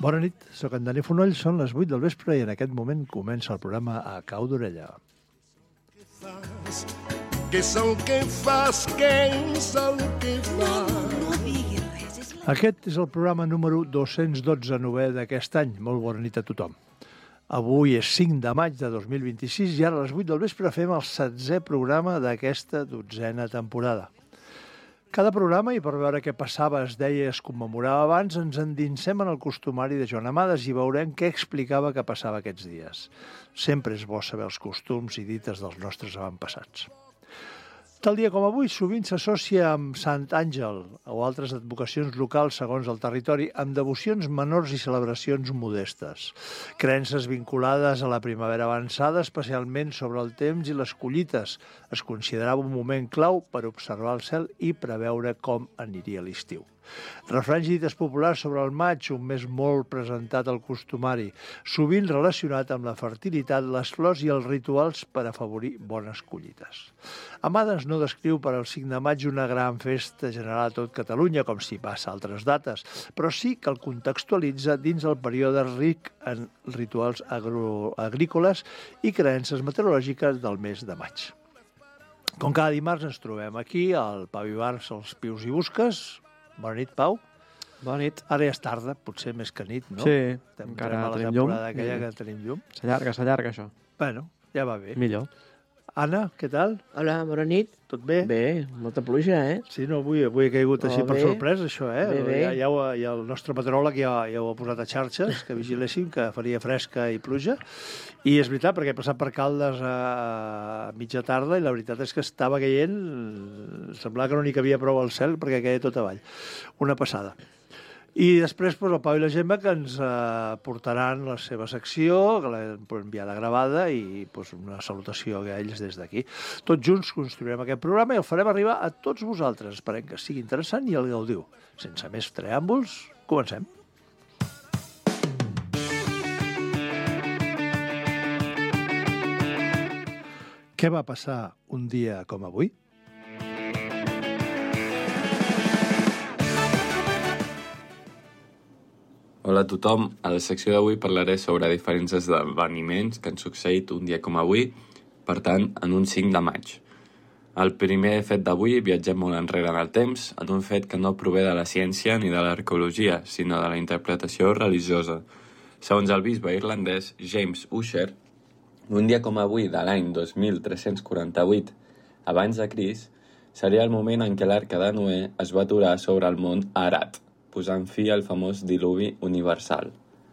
Bona nit, soc en Dani Fonoll, són les 8 del vespre i en aquest moment comença el programa A Cau d'Orella. Què és el que fas? Què és el que fas? No diguis res. Aquest és el programa número 212 d'aquest any. Molt bona nit a tothom. Avui és 5 de maig de 2026 i ara a les 8 del vespre fem el 7è programa d'aquesta 12a temporada. Cada programa, i per veure què passava, es deia i es commemorava abans, ens endinsem en el costumari de Joan Amades i veurem què explicava que passava aquests dies. Sempre és bo saber els costums i dites dels nostres avantpassats. Tal dia com avui sovint s'associa amb Sant Àngel o altres advocacions locals segons el territori amb devocions menors i celebracions modestes. Creences vinculades a la primavera avançada, especialment sobre el temps i les collites. Es considerava un moment clau per observar el cel i preveure com aniria l'estiu. Refranys i dites populars sobre el maig, un mes molt presentat al costumari, sovint relacionat amb la fertilitat, les flors i els rituals per afavorir bones collites. Amades no descriu per al 5 de maig una gran festa general a tot Catalunya, com si passa a altres dates, però sí que el contextualitza dins el període ric en rituals agrícoles i creences meteorològiques del mes de maig. Com cada dimarts ens trobem aquí, al Pau Ibars, als Pius i Busques. Bona nit, Pau. Bona nit. Ara ja és tarda, potser més que nit, no? Sí, encara tenim llum. Aquella que tenim llum. S'allarga, això. Bueno, ja va bé. Millor. Anna, què tal? Hola, bona nit. Tot bé? Bé, molta pluja, Sí, no, avui he caigut així per bé. sorpresa, això, Bé. Ja el nostre meteoròleg ja ho ha posat a xarxes, que vigiléssim, que faria fresca i pluja. I és veritat, perquè he passat per Caldes a mitja tarda i la veritat és que estava caient, semblava que no n'hi cabia prou al cel perquè caia tot avall. Una passada. I després el Pau i la Gemma que ens portaran la seva secció, que l'hem enviada gravada, i una salutació a ells des d'aquí. Tots junts construirem aquest programa i el farem arribar a tots vosaltres. Esperem que sigui interessant i el gaudiu. Sense més preàmbuls, comencem. Què va passar un dia com avui? Hola a tothom, a la secció d'avui parlaré sobre diferents esdeveniments que han succeït un dia com avui, per tant, en un 5 de maig. El primer fet d'avui viatgem molt enrere en el temps, en un fet que no prové de la ciència ni de l'arqueologia, sinó de la interpretació religiosa. Segons el bisbe irlandès James Ussher, un dia com avui de l'any 2348 abans de Crist seria el moment en què l'arca de Noè es va aturar sobre el mont Arat, posant fi al famós diluvi universal.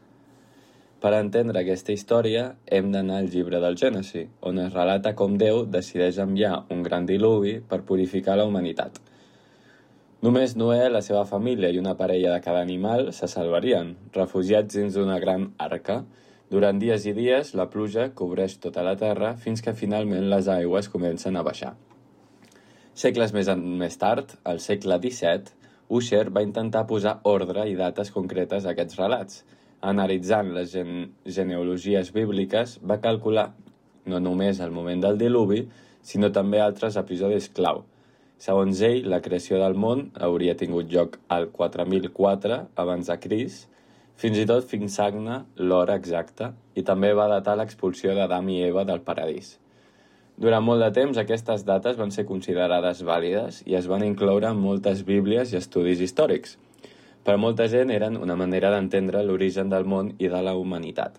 Per entendre aquesta història, hem d'anar al llibre del Gènesi, on es relata com Déu decideix enviar un gran diluvi per purificar la humanitat. Només Noè, la seva família i una parella de cada animal se salvarien, refugiats dins d'una gran arca. Durant dies i dies, la pluja cobreix tota la terra fins que finalment les aigües comencen a baixar. Segles més tard, al segle XVII, Ussher va intentar posar ordre i dates concretes a aquests relats. Analitzant les genealogies bíbliques, va calcular no només el moment del diluvi, sinó també altres episodis clau. Segons ell, la creació del món hauria tingut lloc al 4004 abans de Crist, fins i tot fixant-ne l'hora exacta, i també va datar l'expulsió d'Adam i Eva del paradís. Durant molt de temps, aquestes dates van ser considerades vàlides i es van incloure en moltes bíblies i estudis històrics. Per a molta gent eren una manera d'entendre l'origen del món i de la humanitat.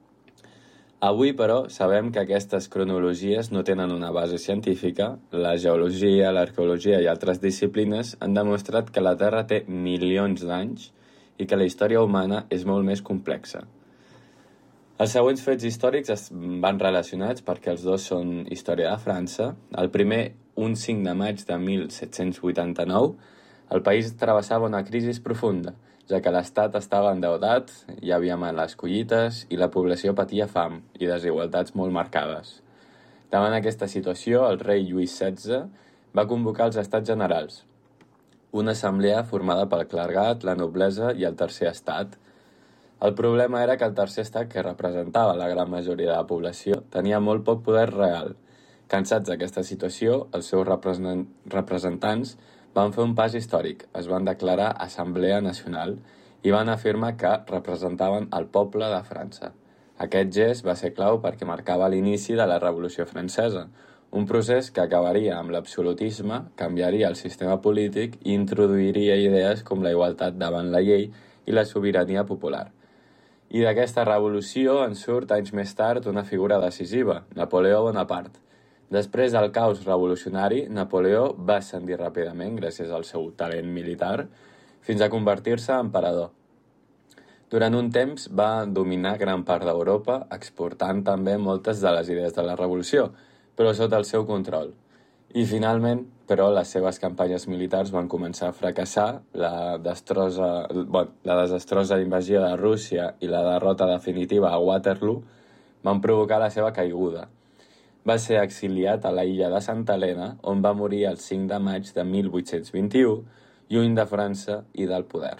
Avui, però, sabem que aquestes cronologies no tenen una base científica. La geologia, l'arqueologia i altres disciplines han demostrat que la Terra té milions d'anys i que la història humana és molt més complexa. Els següents fets històrics van relacionats perquè els dos són història de França. El primer, un 5 de maig de 1789, el país travessava una crisi profunda, ja que l'estat estava endeutat, hi havia males collites i la població patia fam i desigualtats molt marcades. Davant aquesta situació, el rei Lluís XVI va convocar els Estats Generals, una assemblea formada pel clergat, la noblesa i el tercer estat. El problema era que el tercer estat, que representava la gran majoria de la població, tenia molt poc poder real. Cansats d'aquesta situació, els seus representants van fer un pas històric, es van declarar Assemblea Nacional i van afirmar que representaven el poble de França. Aquest gest va ser clau perquè marcava l'inici de la Revolució Francesa, un procés que acabaria amb l'absolutisme, canviaria el sistema polític i introduiria idees com la igualtat davant la llei i la sobirania popular. I d'aquesta revolució en surt anys més tard una figura decisiva, Napoleó Bonaparte. Després del caos revolucionari, Napoleó va ascendir ràpidament gràcies al seu talent militar fins a convertir-se en emperador. Durant un temps va dominar gran part d'Europa, exportant també moltes de les idees de la revolució, però sota el seu control. I finalment, però, les seves campanyes militars van començar a fracassar, la desastrosa invasió de Rússia i la derrota definitiva a Waterloo van provocar la seva caiguda. Va ser exiliat a la illa de Santa Helena, on va morir el 5 de maig de 1821, lluny de França i del poder.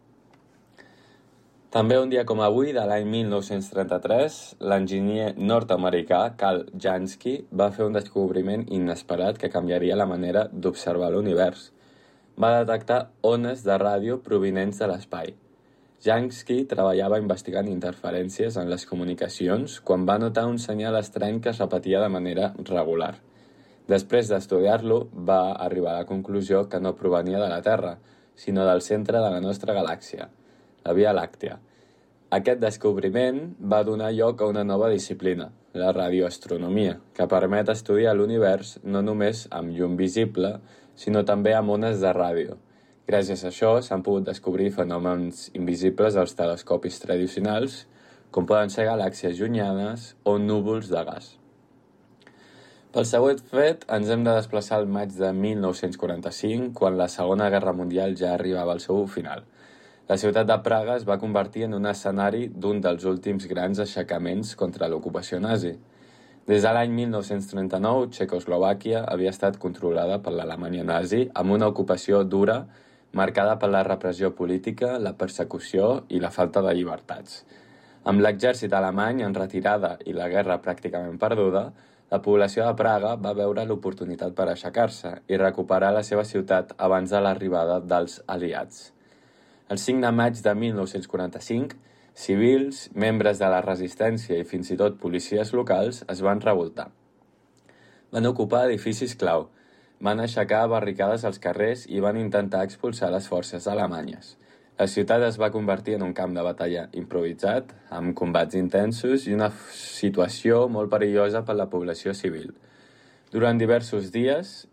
També un dia com avui, de l'any 1933, l'enginyer nord-americà Carl Jansky va fer un descobriment inesperat que canviaria la manera d'observar l'univers. Va detectar ones de ràdio provinents de l'espai. Jansky treballava investigant interferències en les comunicacions quan va notar un senyal estrany que es repetia de manera regular. Després d'estudiar-lo, va arribar a la conclusió que no provenia de la Terra, sinó del centre de la nostra galàxia, la Via Làctea. Aquest descobriment va donar lloc a una nova disciplina, la radioastronomia, que permet estudiar l'univers no només amb llum visible, sinó també amb ones de ràdio. Gràcies a això s'han pogut descobrir fenòmens invisibles als telescopis tradicionals, com poden ser galàxies llunyanes o núvols de gas. Pel següent fet, ens hem de desplaçar al maig de 1945, quan la Segona Guerra Mundial ja arribava al seu final. La ciutat de Praga es va convertir en un escenari d'un dels últims grans aixecaments contra l'ocupació nazi. Des de l'any 1939, Txecoslovàquia havia estat controlada per l'Alemanya nazi amb una ocupació dura marcada per la repressió política, la persecució i la falta de llibertats. Amb l'exèrcit alemany en retirada i la guerra pràcticament perduda, la població de Praga va veure l'oportunitat per aixecar-se i recuperar la seva ciutat abans de l'arribada dels aliats. El 5 de maig de 1945, civils, membres de la resistència i fins i tot policies locals es van revoltar. Van ocupar edificis clau, van aixecar barricades als carrers i van intentar expulsar les forces alemanyes. La ciutat es va convertir en un camp de batalla improvisat, amb combats intensos i una situació molt perillosa per la població civil. Durant diversos dies,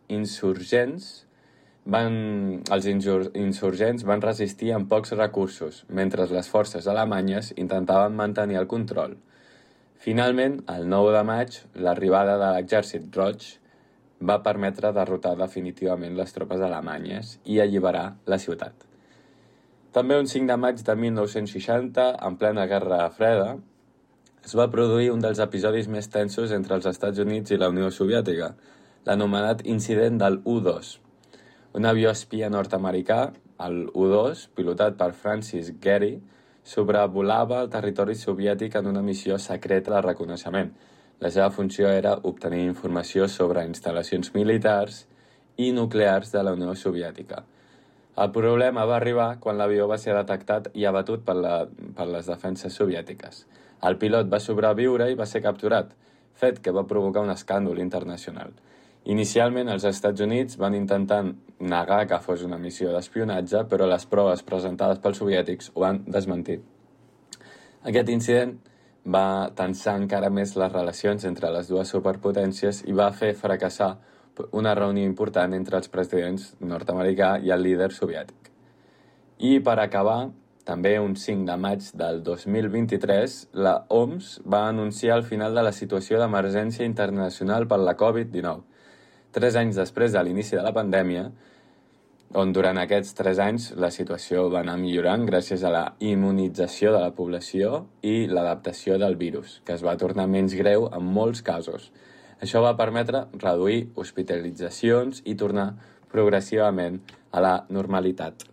els insurgents van resistir amb pocs recursos, mentre les forces alemanyes intentaven mantenir el control. Finalment, el 9 de maig, l'arribada de l'exèrcit roig va permetre derrotar definitivament les tropes alemanyes i alliberar la ciutat. També un 5 de maig de 1960, en plena Guerra Freda, es va produir un dels episodis més tensos entre els Estats Units i la Unió Soviètica, l'anomenat incident del U-2. Un avió espia nord-americà, el U-2, pilotat per Francis Gehry, sobrevolava el territori soviètic en una missió secreta de reconeixement. La seva funció era obtenir informació sobre instal·lacions militars i nuclears de la Unió Soviètica. El problema va arribar quan l'avió va ser detectat i abatut per les defenses soviètiques. El pilot va sobreviure i va ser capturat, fet que va provocar un escàndol internacional. Inicialment, els Estats Units van intentar negar que fos una missió d'espionatge, però les proves presentades pels soviètics ho van desmentir. Aquest incident va tensar encara més les relacions entre les dues superpotències i va fer fracassar una reunió important entre els presidents nord-americà i el líder soviètic. I per acabar, també un 5 de maig del 2023, la OMS va anunciar el final de la situació d'emergència internacional per la Covid-19. 3 anys després de l'inici de la pandèmia, on durant aquests 3 anys la situació va anar millorant gràcies a la immunització de la població i l'adaptació del virus, que es va tornar menys greu en molts casos. Això va permetre reduir hospitalitzacions i tornar progressivament a la normalitat.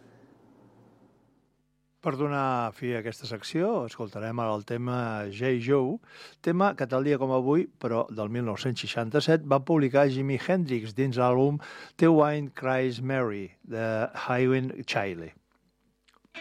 Per donar fi a aquesta secció, escoltarem ara el tema J. Joe, tema que tal dia com avui, però del 1967, va publicar Jimi Hendrix dins l'àlbum The Wine Cries Mary, de Highwind Chile.